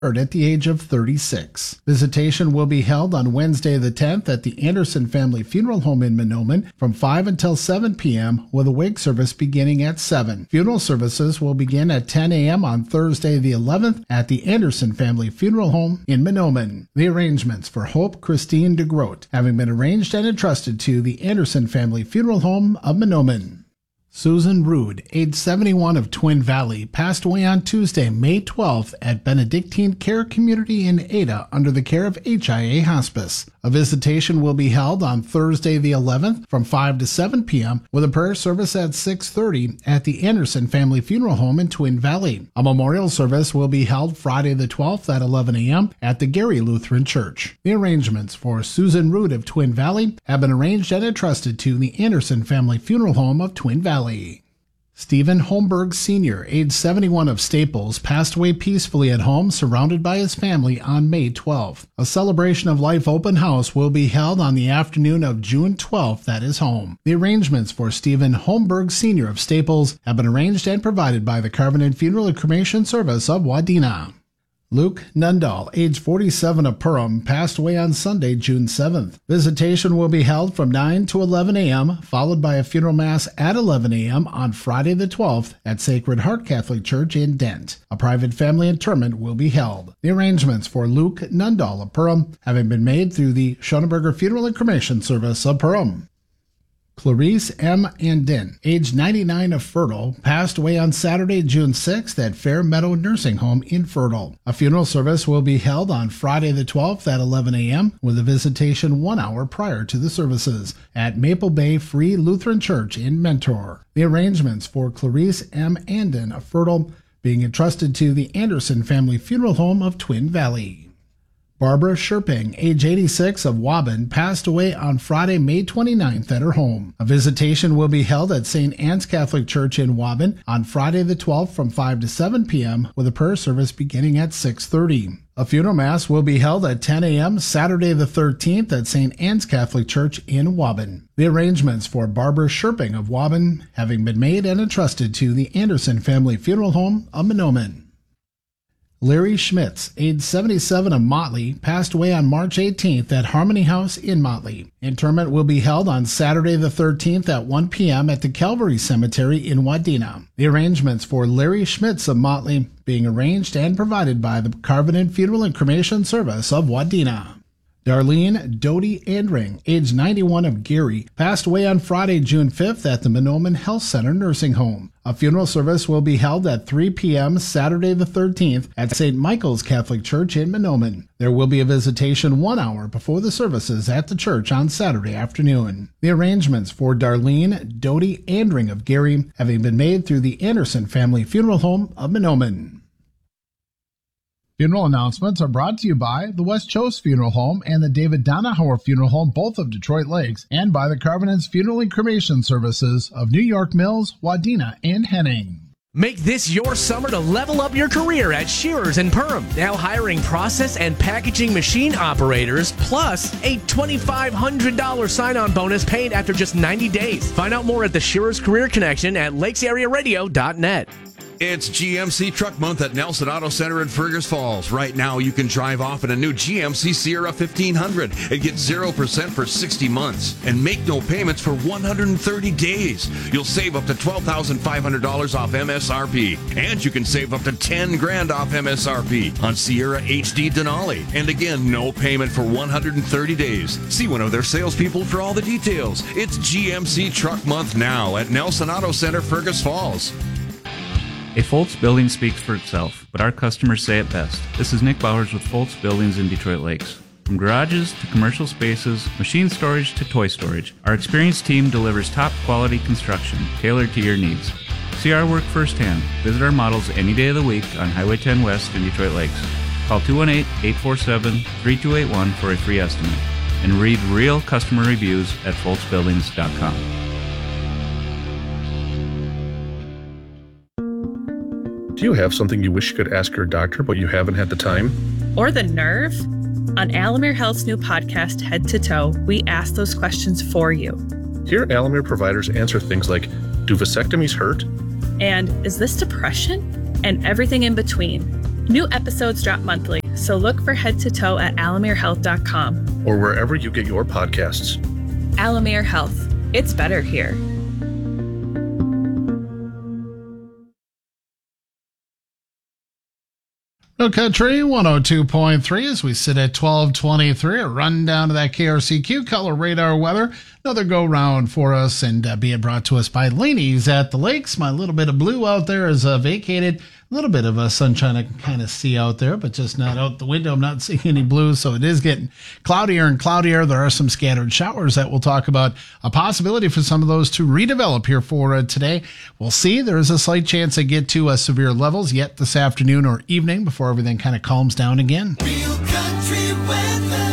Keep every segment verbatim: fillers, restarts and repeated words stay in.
at the age of thirty-six. Visitation will be held on Wednesday the tenth at the Anderson Family Funeral Home in Mahnomen from five until seven p.m. with a wake service beginning at seven. Funeral services will begin at ten a.m. on Thursday the eleventh at the Anderson Family Funeral Home in Mahnomen. The arrangements for Hope Christine DeGroat having been arranged and entrusted to the Anderson Family Funeral Home of Mahnomen. Susan Rude, age seventy-one, of Twin Valley, passed away on Tuesday, May twelfth at Benedictine Care Community in Ada under the care of H I A Hospice. A visitation will be held on Thursday the eleventh from five to seven p.m. with a prayer service at six thirty at the Anderson Family Funeral Home in Twin Valley. A memorial service will be held Friday the twelfth at eleven a.m. at the Gary Lutheran Church. The arrangements for Susan Rude of Twin Valley have been arranged and entrusted to the Anderson Family Funeral Home of Twin Valley. Stephen Holmberg Senior, age seventy-one, of Staples, passed away peacefully at home surrounded by his family on May twelfth. A celebration of life open house will be held on the afternoon of June twelfth at his home. The arrangements for Stephen Holmberg Senior of Staples have been arranged and provided by the Covenant Funeral and Cremation Service of Wadena. Luke Nundahl, age forty-seven, of Perham, passed away on Sunday, June seventh. Visitation will be held from nine to eleven a.m., followed by a funeral mass at eleven a.m. on Friday the twelfth at Sacred Heart Catholic Church in Dent. A private family interment will be held. The arrangements for Luke Nundahl of Perham having been made through the Schoenberger Funeral and Cremation Service of Perham. Clarice M. Andin, age ninety-nine, of Fertile, passed away on Saturday, June sixth at Fair Meadow Nursing Home in Fertile. A funeral service will be held on Friday the twelfth at eleven a.m. with a visitation one hour prior to the services at Maple Bay Free Lutheran Church in Mentor. The arrangements for Clarice M. Andin of Fertile being entrusted to the Anderson Family Funeral Home of Twin Valley. Barbara Sherping, age eighty-six, of Waban, passed away on Friday, May twenty-ninth at her home. A visitation will be held at Saint Anne's Catholic Church in Waban on Friday the twelfth from five to seven p.m. with a prayer service beginning at six thirty. A funeral mass will be held at ten a.m. Saturday the thirteenth at Saint Anne's Catholic Church in Waban. The arrangements for Barbara Sherping of Waban having been made and entrusted to the Anderson Family Funeral Home of Mahnomen. Larry Schmitz, age seventy-seven, of Motley, passed away on March eighteenth at Harmony House in Motley. Interment will be held on Saturday the thirteenth at one p.m. at the Calvary Cemetery in Wadena. The arrangements for Larry Schmitz of Motley being arranged and provided by the Covenant Funeral and Cremation Service of Wadena. Darlene Doty Andring, age ninety-one, of Gary, passed away on Friday, June fifth at the Mahnomen Health Center Nursing Home. A funeral service will be held at three p.m. Saturday the thirteenth at Saint Michael's Catholic Church in Mahnomen. There will be a visitation one hour before the services at the church on Saturday afternoon. The arrangements for Darlene Doty Andring of Gary having been made through the Anderson Family Funeral Home of Mahnomen. Funeral announcements are brought to you by the West Chose Funeral Home and the David Donahauer Funeral Home, both of Detroit Lakes, and by the Covenant's Funeral and Cremation Services of New York Mills, Wadena, and Henning. Make this your summer to level up your career at Shearers and Perham. Now hiring process and packaging machine operators, plus a twenty-five hundred dollars sign-on bonus paid after just ninety days. Find out more at the Shearers Career Connection at lakes area radio dot net. It's G M C Truck Month at Nelson Auto Center in Fergus Falls. Right now, you can drive off in a new G M C Sierra fifteen hundred and get zero percent for sixty months and make no payments for one hundred thirty days. You'll save up to twelve thousand five hundred dollars off M S R P, and you can save up to ten grand off M S R P on Sierra H D Denali. And again, no payment for one hundred thirty days. See one of their salespeople for all the details. It's G M C Truck Month now at Nelson Auto Center, Fergus Falls. A Foltz building speaks for itself, but our customers say it best. This is Nick Bowers with Foltz Buildings in Detroit Lakes. From garages to commercial spaces, machine storage to toy storage, our experienced team delivers top quality construction tailored to your needs. See our work firsthand. Visit our models any day of the week on Highway ten West in Detroit Lakes. Call two one eight, eight four seven, three two eight one for a free estimate. And read real customer reviews at foltz buildings dot com. Do you have something you wish you could ask your doctor, but you haven't had the time? Or the nerve? On Alamere Health's new podcast, Head to Toe, we ask those questions for you. Here, Alamere providers answer things like, do vasectomies hurt? And is this depression? And everything in between. New episodes drop monthly, so look for Head to Toe at alamere health dot com. Or wherever you get your podcasts. Alamere Health. It's better here. Real Country one oh two point three as we sit at twelve twenty-three. A rundown of that K R C Q color radar weather. Another go round for us and uh, being brought to us by Laney's at the Lakes. My little bit of blue out there is uh, vacated. A little bit of uh, sunshine I can kind of see out there, but just not out the window. I'm not seeing any blue, so it is getting cloudier and cloudier. There are some scattered showers that we'll talk about. A possibility for some of those to redevelop here for uh, today. We'll see. There is a slight chance they get to uh, severe levels yet this afternoon or evening before everything kind of calms down again. Real country weather.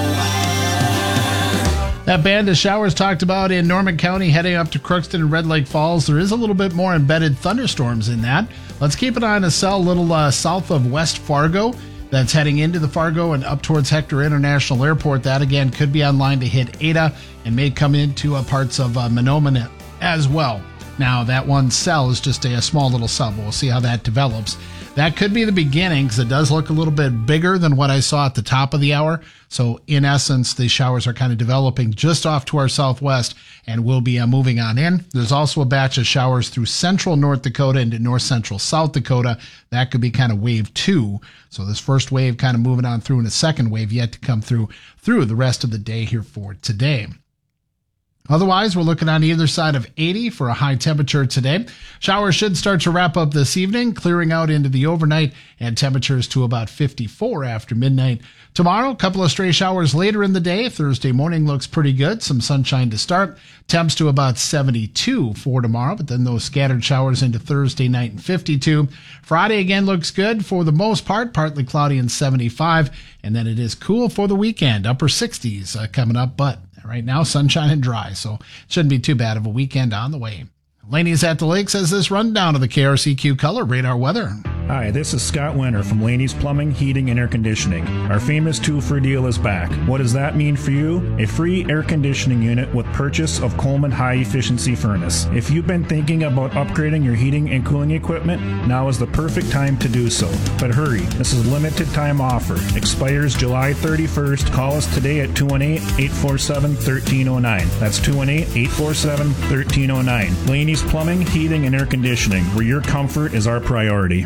That band of showers talked about in Norman County heading up to Crookston and Red Lake Falls. There is a little bit more embedded thunderstorms in that. Let's keep an eye on a cell a little uh, south of West Fargo that's heading into the Fargo and up towards Hector International Airport. That, again, could be online to hit Ada and may come into uh, parts of uh, Menominee as well. Now, that one cell is just a, a small little cell, but we'll see how that develops. That could be the beginning because it does look a little bit bigger than what I saw at the top of the hour. So, in essence, the showers are kind of developing just off to our southwest and will be uh, moving on in. There's also a batch of showers through central North Dakota into north central South Dakota. That could be kind of wave two. So, this first wave kind of moving on through and a second wave yet to come through through the rest of the day here for today. Otherwise, we're looking on either side of eighty for a high temperature today. Showers should start to wrap up this evening, clearing out into the overnight, and temperatures to about fifty-four after midnight. Tomorrow, a couple of stray showers later in the day. Thursday morning looks pretty good. Some sunshine to start. Temps to about seventy-two for tomorrow, but then those scattered showers into Thursday night and fifty-two. Friday again looks good for the most part, partly cloudy and seventy-five. And then it is cool for the weekend, upper sixties uh, coming up, but right now, sunshine and dry, so it shouldn't be too bad of a weekend on the way. Laney's at the Lakes has this rundown of the K R C Q color radar weather. Hi, this is Scott Winter from Laney's Plumbing, Heating, and Air Conditioning. Our famous two-for deal is back. What does that mean for you? A free air conditioning unit with purchase of Coleman high-efficiency furnace. If you've been thinking about upgrading your heating and cooling equipment, now is the perfect time to do so. But hurry, this is a limited time offer. Expires July thirty-first. Call us today at two one eight, eight four seven, one three zero nine. That's two one eight, eight four seven, one three zero nine. Laney's Plumbing, Heating, and Air Conditioning, where your comfort is our priority.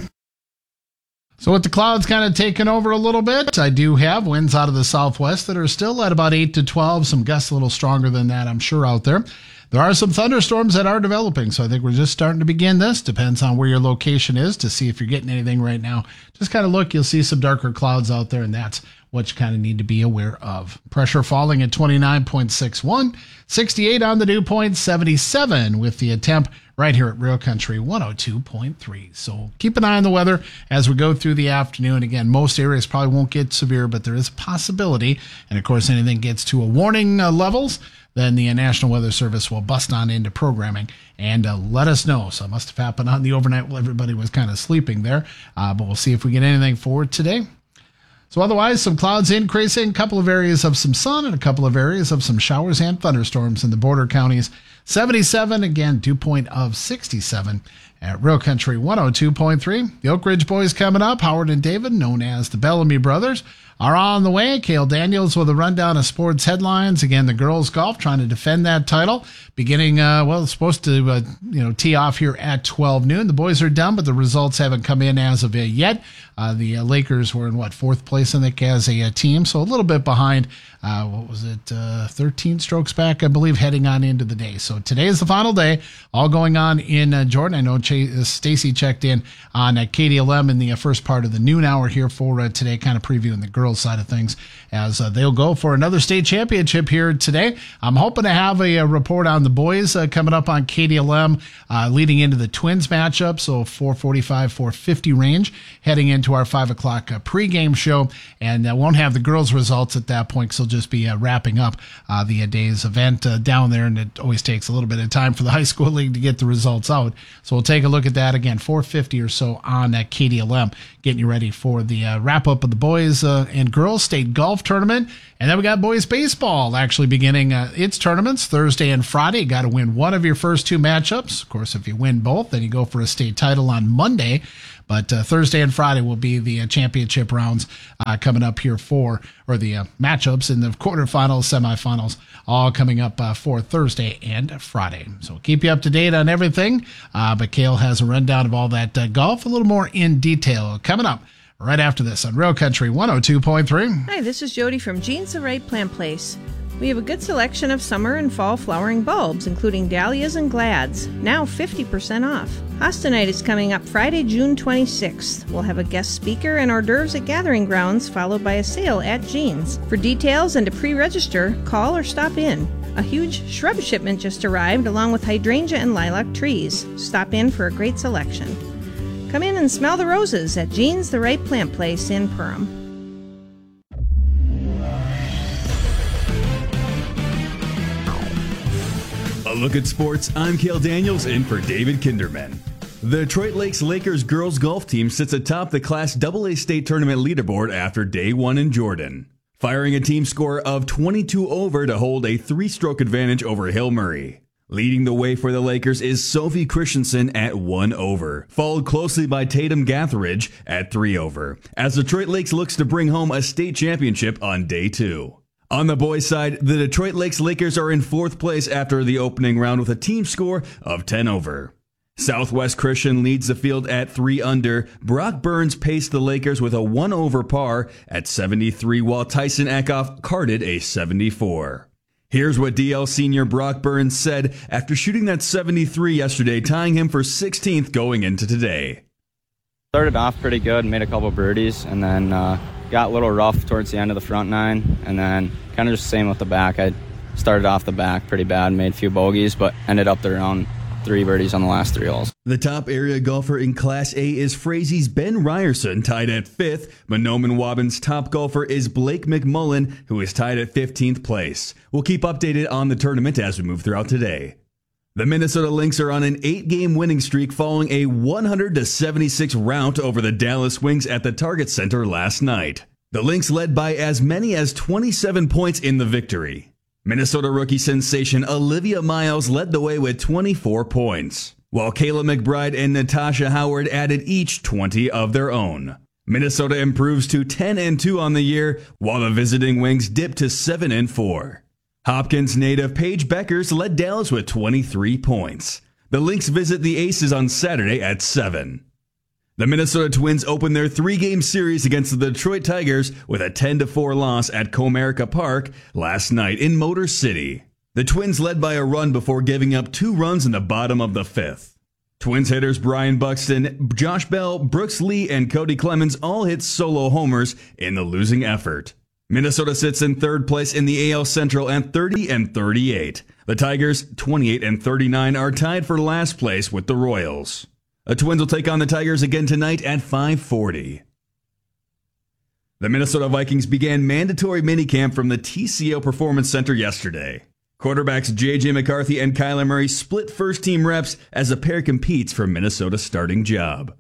So with the clouds kind of taking over a little bit, I do have winds out of the southwest that are still at about eight to twelve. Some gusts a little stronger than that, I'm sure, out there. There are some thunderstorms that are developing, so I think we're just starting to begin this. Depends on where your location is to see if you're getting anything right now. Just kind of look, you'll see some darker clouds out there, and that's what you kind of need to be aware of. Pressure falling at twenty-nine point six one, sixty-eight on the dew point, seventy-seven with the temp right here at Real Country one oh two point three. So keep an eye on the weather as we go through the afternoon. Again, most areas probably won't get severe, but there is a possibility. And of course, anything gets to a warning uh, levels, then the National Weather Service will bust on into programming and uh, let us know. So it must have happened on the overnight while everybody was kind of sleeping there. Uh, but we'll see if we get anything forward today. So otherwise, some clouds increasing, a couple of areas of some sun and a couple of areas of some showers and thunderstorms in the border counties. seventy-seven, again, dew point of sixty-seven at Real Country one oh two point three. The Oak Ridge Boys coming up. Howard and David, known as the Bellamy Brothers, are on the way. Cale Daniels with a rundown of sports headlines. Again, the girls golf trying to defend that title. Beginning, uh, well, it's supposed to, uh, you know, tee off here at twelve noon. The boys are done, but the results haven't come in as of yet. Uh, the uh, Lakers were in, what, fourth place, I think, as a, a team. So a little bit behind, uh, what was it, uh, thirteen strokes back, I believe, heading on into the day. So today is the final day, all going on in uh, Jordan. I know Ch- uh, Stacy checked in on uh, K D L M in the uh, first part of the noon hour here for uh, today, kind of previewing the girls' side of things as uh, they'll go for another state championship here today. I'm hoping to have a, a report on the boys uh, coming up on K D L M uh, leading into the Twins matchup, so four forty-five, four fifty range, heading into our five o'clock uh, pregame show, and uh, won't have the girls' results at that point, because they'll just be uh, wrapping up uh, the uh, day's event uh, down there, and it always takes a little bit of time for the high school league to get the results out. So we'll take a look at that again, four fifty or so on uh, K D L M, getting you ready for the uh, wrap-up of the boys uh, and girls state golf tournament. And then we got boys baseball actually beginning uh, its tournaments Thursday and Friday. You got to win one of your first two matchups. Of course, if you win both, then you go for a state title on Monday. But uh, Thursday and Friday will be the uh, championship rounds uh, coming up here for, or the uh, matchups in the quarterfinals, semifinals, all coming up uh, for Thursday and Friday. So we'll keep you up to date on everything. Uh, but Kale has a rundown of all that uh, golf, a little more in detail coming up right after this on Real Country one oh two point three. Hi, this is Jody from Jeans the Right Plant Place. We have a good selection of summer and fall flowering bulbs, including dahlias and glads, now fifty percent off. Hosta Night is coming up Friday, June twenty-sixth. We'll have a guest speaker and hors d'oeuvres at Gathering Grounds, followed by a sale at Jeans. For details and to pre-register, call or stop in. A huge shrub shipment just arrived, along with hydrangea and lilac trees. Stop in for a great selection. Come in and smell the roses at Jeans the Right Plant Place in Perham. A look at sports. I'm Cale Daniels in for David Kinderman. The Detroit Lakes Lakers girls golf team sits atop the Class double A state tournament leaderboard after day one in Jordan, firing a team score of twenty-two over to hold a three-stroke advantage over Hill Murray. Leading the way for the Lakers is Sophie Christensen at one over, followed closely by Tatum Gatheridge at three over, as Detroit Lakes looks to bring home a state championship on day two. On the boys' side, the Detroit Lakes Lakers are in fourth place after the opening round with a team score of ten over. Southwest Christian leads the field at three under. Brock Burns paced the Lakers with a one over par at seventy-three, while Tyson Eckhoff carded a seventy-four. Here's what D L senior Brock Burns said after shooting that seventy-three yesterday, tying him for sixteenth going into today. Started off pretty good, made a couple birdies, and then uh, got a little rough towards the end of the front nine, and then kind of just the same with the back. I started off the back pretty bad, made a few bogeys, but ended up there around three birdies on the last three holes. The top area golfer in Class A is Frazie's Ben Ryerson, tied at fifth. Mahnomen Waubun's top golfer is Blake McMullen, who is tied at fifteenth place. We'll keep updated on the tournament as we move throughout today. The Minnesota Lynx are on an eight-game winning streak following a one hundred to seventy-six rout over the Dallas Wings at the Target Center last night. The Lynx led by as many as twenty-seven points in the victory. Minnesota rookie sensation Olivia Miles led the way with twenty-four points, while Kayla McBride and Natasha Howard added each twenty of their own. Minnesota improves to ten and two on the year, while the visiting Wings dip to seven and four. Hopkins native Paige Beckers led Dallas with twenty-three points. The Lynx visit the Aces on Saturday at seven. The Minnesota Twins opened their three-game series against the Detroit Tigers with a ten to four loss at Comerica Park last night in Motor City. The Twins led by a run before giving up two runs in the bottom of the fifth. Twins hitters Brian Buxton, Josh Bell, Brooks Lee, and Cody Clemens all hit solo homers in the losing effort. Minnesota sits in third place in the A L Central at thirty and thirty-eight. The Tigers, twenty-eight and thirty-nine, are tied for last place with the Royals. The Twins will take on the Tigers again tonight at five forty. The Minnesota Vikings began mandatory minicamp from the T C O Performance Center yesterday. Quarterbacks J J McCarthy and Kyler Murray split first-team reps as the pair competes for Minnesota's starting job.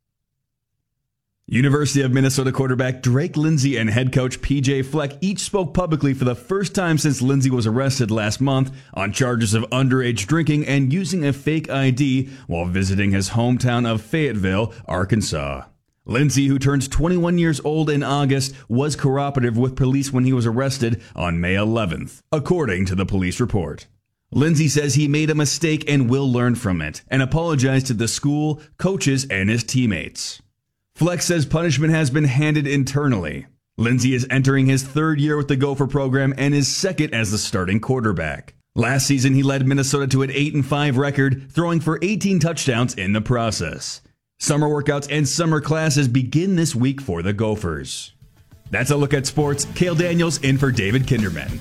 University of Minnesota quarterback Drake Lindsey and head coach P J Fleck each spoke publicly for the first time since Lindsey was arrested last month on charges of underage drinking and using a fake I D while visiting his hometown of Fayetteville, Arkansas. Lindsey, who turns twenty-one years old in August, was cooperative with police when he was arrested on May eleventh, according to the police report. Lindsey says he made a mistake and will learn from it, and apologized to the school, coaches, and his teammates. Fleck says punishment has been handed internally. Lindsey is entering his third year with the Gopher program and is second as the starting quarterback. Last season, he led Minnesota to an eight and five record, throwing for eighteen touchdowns in the process. Summer workouts and summer classes begin this week for the Gophers. That's a look at sports. Cale Daniels in for David Kinderman.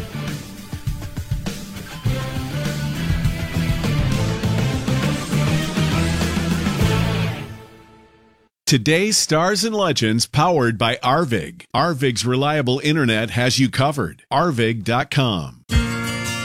Today's Stars and Legends, powered by Arvig. Arvig's reliable internet has you covered. Arvig dot com.